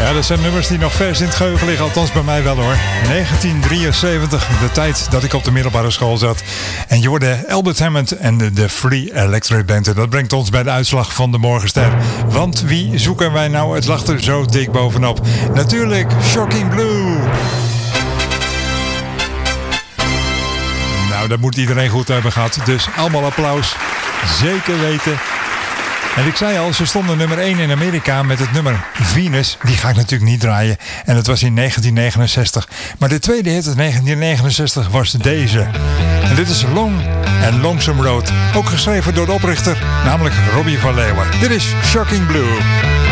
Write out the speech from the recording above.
Ja, dat zijn nummers die nog vers in het geheugen liggen. Althans bij mij wel hoor. 1973, de tijd dat ik op de middelbare school zat. En je hoorde Albert Hammond en de Free Electric Band. En dat brengt ons bij de uitslag van de Morgenster. Want wie zoeken wij nou? Het lag er zo dik bovenop. Natuurlijk Shocking Blue. Nou, dat moet iedereen goed hebben gehad. Dus allemaal applaus. Zeker weten. En ik zei al, ze stonden nummer 1 in Amerika met het nummer Venus. Die ga ik natuurlijk niet draaien. En dat was in 1969. Maar de tweede hit in 1969 was deze. En dit is Long and Lonesome Road. Ook geschreven door de oprichter, namelijk Robbie van Leeuwen. Dit is Shocking Blue.